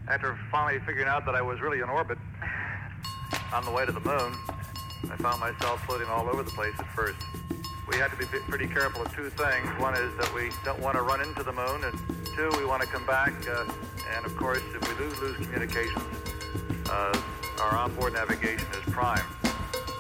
After finally figuring out that I was really in orbit on the way to the moon, I found myself floating all over the place at first. We had to be pretty careful of two things. One is that we don't want to run into the moon, and two, we want to come back. And of course, if we lose communications, our onboard navigation is prime.